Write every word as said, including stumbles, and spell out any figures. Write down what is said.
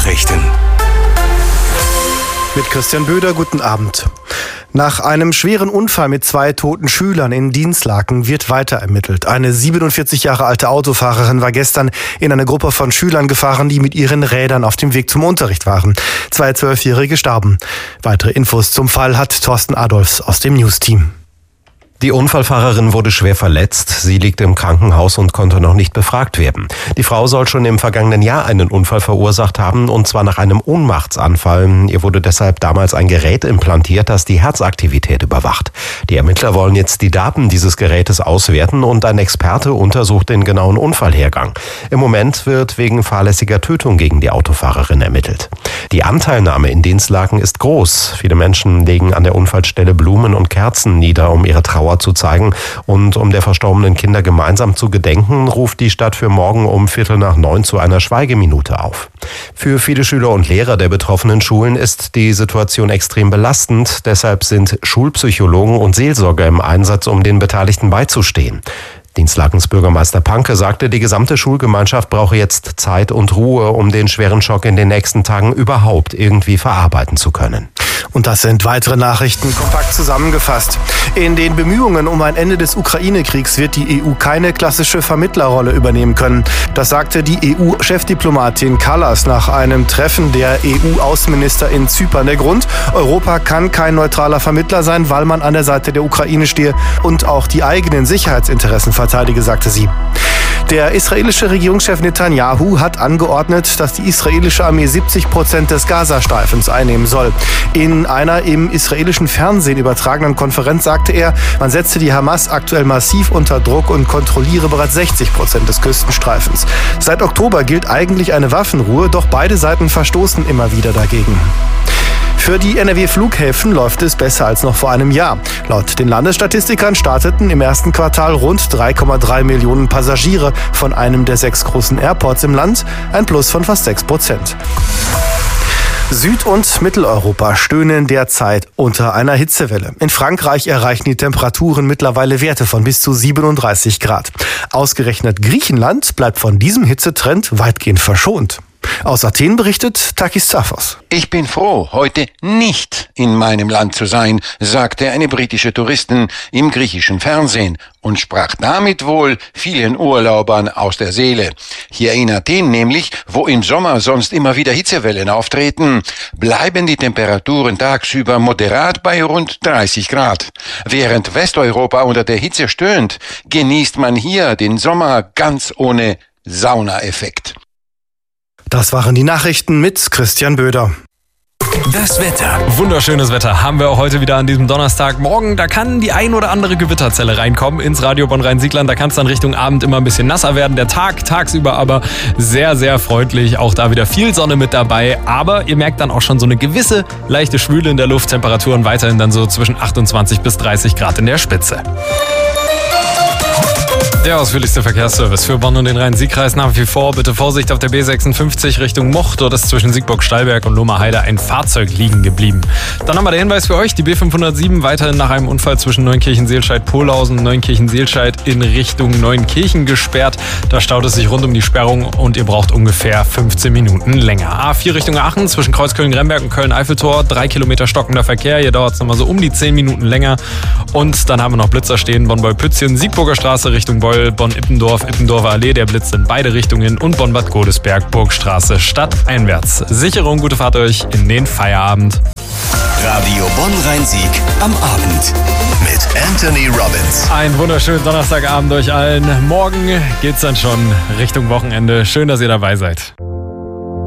Nachrichten. Mit Christian Böder, guten Abend. Nach einem schweren Unfall mit zwei toten Schülern in Dinslaken wird weiter ermittelt. Eine siebenundvierzig Jahre alte Autofahrerin war gestern in eine Gruppe von Schülern gefahren, die mit ihren Rädern auf dem Weg zum Unterricht waren. Zwei Zwölfjährige starben. Weitere Infos zum Fall hat Thorsten Adolfs aus dem News-Team. Die Unfallfahrerin wurde schwer verletzt. Sie liegt im Krankenhaus und konnte noch nicht befragt werden. Die Frau soll schon im vergangenen Jahr einen Unfall verursacht haben, und zwar nach einem Ohnmachtsanfall. Ihr wurde deshalb damals ein Gerät implantiert, das die Herzaktivität überwacht. Die Ermittler wollen jetzt die Daten dieses Gerätes auswerten und ein Experte untersucht den genauen Unfallhergang. Im Moment wird wegen fahrlässiger Tötung gegen die Autofahrerin ermittelt. Die Anteilnahme in Dinslaken ist groß. Viele Menschen legen an der Unfallstelle Blumen und Kerzen nieder, um ihre Trauer zu zeigen. Und um der verstorbenen Kinder gemeinsam zu gedenken, ruft die Stadt für morgen um Viertel nach neun zu einer Schweigeminute auf. Für viele Schüler und Lehrer der betroffenen Schulen ist die Situation extrem belastend. Deshalb sind Schulpsychologen und Seelsorger im Einsatz, um den Beteiligten beizustehen. Dinslakens Bürgermeister Panke sagte, die gesamte Schulgemeinschaft brauche jetzt Zeit und Ruhe, um den schweren Schock in den nächsten Tagen überhaupt irgendwie verarbeiten zu können. Und das sind weitere Nachrichten kompakt zusammengefasst. In den Bemühungen um ein Ende des Ukraine-Kriegs wird die E U keine klassische Vermittlerrolle übernehmen können. Das sagte die E U-Chefdiplomatin Kallas nach einem Treffen der E U-Außenminister in Zypern. Der Grund: Europa kann kein neutraler Vermittler sein, weil man an der Seite der Ukraine stehe und auch die eigenen Sicherheitsinteressen verteidige, sagte sie. Der israelische Regierungschef Netanyahu hat angeordnet, dass die israelische Armee siebzig Prozent des Gazastreifens einnehmen soll. In einer im israelischen Fernsehen übertragenen Konferenz sagte er, man setze die Hamas aktuell massiv unter Druck und kontrolliere bereits sechzig Prozent des Küstenstreifens. Seit Oktober gilt eigentlich eine Waffenruhe, doch beide Seiten verstoßen immer wieder dagegen. Für die N R W-Flughäfen läuft es besser als noch vor einem Jahr. Laut den Landesstatistikern starteten im ersten Quartal rund drei Komma drei Millionen Passagiere von einem der sechs großen Airports im Land, ein Plus von fast sechs Prozent. Süd- und Mitteleuropa stöhnen derzeit unter einer Hitzewelle. In Frankreich erreichen die Temperaturen mittlerweile Werte von bis zu siebenunddreißig Grad. Ausgerechnet Griechenland bleibt von diesem Hitzetrend weitgehend verschont. Aus Athen berichtet Takis Zaphos. Ich bin froh, heute nicht in meinem Land zu sein, sagte eine britische Touristin im griechischen Fernsehen und sprach damit wohl vielen Urlaubern aus der Seele. Hier in Athen nämlich, wo im Sommer sonst immer wieder Hitzewellen auftreten, bleiben die Temperaturen tagsüber moderat bei rund dreißig Grad. Während Westeuropa unter der Hitze stöhnt, genießt man hier den Sommer ganz ohne Saunaeffekt. Das waren die Nachrichten mit Christian Böder. Das Wetter. Wunderschönes Wetter haben wir auch heute wieder an diesem Donnerstagmorgen. Da kann die ein oder andere Gewitterzelle reinkommen ins Radio Bonn-Rhein-Siegland. Da kann es dann Richtung Abend immer ein bisschen nasser werden. Der Tag tagsüber aber sehr, sehr freundlich. Auch da wieder viel Sonne mit dabei. Aber ihr merkt dann auch schon so eine gewisse leichte Schwüle in der Luft. Temperaturen weiterhin dann so zwischen achtundzwanzig bis dreißig Grad in der Spitze. Der ausführlichste Verkehrsservice für Bonn und den Rhein-Sieg-Kreis nach wie vor. Bitte Vorsicht auf der B sechsundfünfzig Richtung Moch. Dort ist zwischen Siegburg-Stallberg und Lohmerheide ein Fahrzeug liegen geblieben. Dann haben wir der Hinweis für euch, die B fünfhundertsieben weiterhin nach einem Unfall zwischen Neunkirchen-Seelscheid-Pohlhausen und Neunkirchen-Seelscheid in Richtung Neunkirchen gesperrt. Da staut es sich rund um die Sperrung und ihr braucht ungefähr fünfzehn Minuten länger. A vier Richtung Aachen zwischen Kreuz Köln-Remberg und Köln-Eiffeltor. Drei Kilometer stockender Verkehr. Hier dauert es nochmal so um die zehn Minuten länger. Und dann haben wir noch Blitzer stehen. Bonn-Beul-Pützchen, Siegburger Straße Richtung Beul. Bonn-Ippendorf, Ippendorfer Allee, der Blitz in beide Richtungen und Bonn-Bad Godesberg, Burgstraße, stadteinwärts. Sicherung, gute Fahrt euch in den Feierabend. Radio Bonn-Rhein-Sieg am Abend mit Anthony Robbins. Einen wunderschönen Donnerstagabend euch allen. Morgen geht's dann schon Richtung Wochenende. Schön, dass ihr dabei seid.